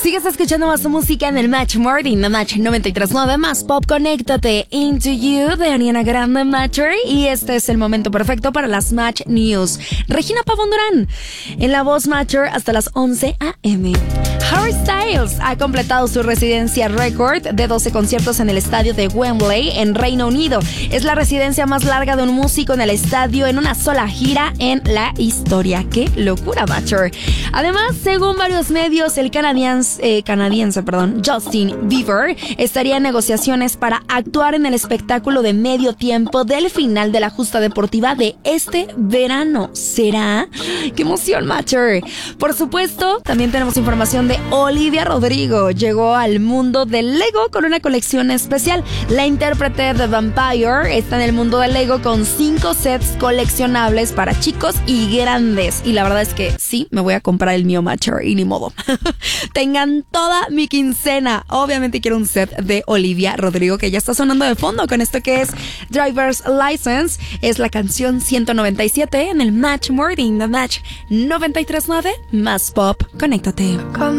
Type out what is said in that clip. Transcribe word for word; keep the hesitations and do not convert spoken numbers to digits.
Sigues escuchando más música en el Match Morning, The Match noventa y tres punto nueve, más pop. Conéctate, Into You de Ariana Grande, Matcher. Y este es el momento perfecto para las Match News. Regina Pavón Durán en la voz Matcher hasta las once a eme. Harry Styles ha completado su residencia récord de doce conciertos en el estadio de Wembley en Reino Unido. Es la residencia más larga de un músico en el estadio en una sola gira en la historia. ¡Qué locura, Matcher! Además, según varios medios, el canadiense, eh, canadiense perdón, Justin Bieber estaría en negociaciones para actuar en el espectáculo de medio tiempo del final de la justa deportiva de este verano. ¿Será? ¡Qué emoción, Matcher! Por supuesto, también tenemos información de Olivia Rodrigo. Llegó al mundo del Lego con una colección especial. La intérprete de Vampire está en el mundo del Lego con cinco sets coleccionables para chicos y grandes. Y la verdad es que sí, me voy a comprar el mío, Matcher, y ni modo. Tengan toda mi quincena. Obviamente quiero un set de Olivia Rodrigo, que ya está sonando de fondo con esto que es Driver's License. Es la canción ciento noventa y siete en el Match Morning, The Match noventa y tres punto nueve, más pop. Conéctate.